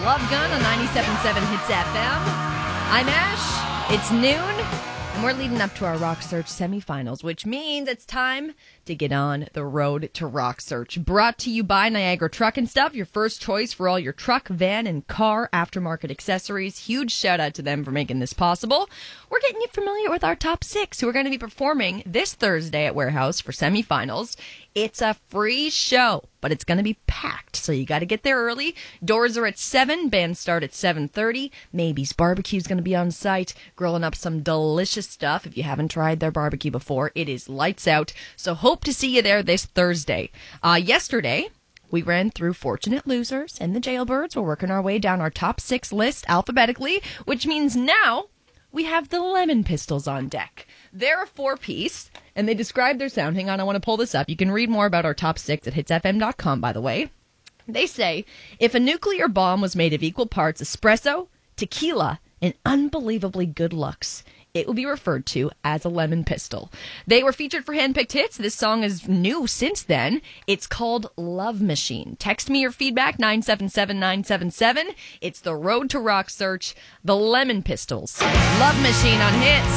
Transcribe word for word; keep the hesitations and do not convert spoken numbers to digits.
Love Gun on ninety-seven point seven Hits F M. I'm Ash. It's noon, and we're leading up to our Rock Search semifinals, which means it's time to get on the road to Rock Search. Brought to you by Niagara Truck and Stuff, your first choice for all your truck, van, and car aftermarket accessories. Huge shout out to them for making this possible. We're getting you familiar with our top six who are going to be performing this Thursday at Warehouse for semifinals. It's a free show, but it's going to be packed, so you got to get there early. Doors are at seven, bands start at seven thirty. Maybe's Barbecue is going to be on site, grilling up some delicious stuff. If you haven't tried their barbecue before, it is lights out, so hope to see you there this Thursday. Uh, yesterday, we ran through Fortunate Losers and the Jailbirds. We're working our way down our top six list alphabetically, which means now we have the Lemon Pistols on deck. They're a four-piece, and they describe their sound. Hang on, I want to pull this up. You can read more about our top six at hits f m dot com, by the way. They say, if a nuclear bomb was made of equal parts espresso, tequila, and unbelievably good looks, it will be referred to as a lemon pistol. They were featured for Handpicked Hits. This song is new since then. It's called Love Machine. Text me your feedback, nine seven seven nine seven seven. It's the Road to Rock Search, the Lemon Pistols. Love Machine on Hits.